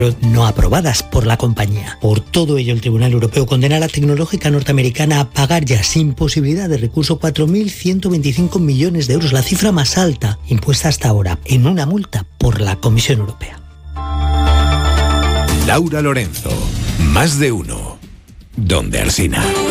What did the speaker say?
no aprobadas por la compañía. Por todo ello, el Tribunal Europeo condena a la tecnológica norteamericana a pagar ya sin posibilidad de recurso 4.125 millones de euros, la cifra más alta impuesta hasta ahora, en una multa por la Comisión Europea. Laura Lorenzo, Más de Uno, Donde Alsina.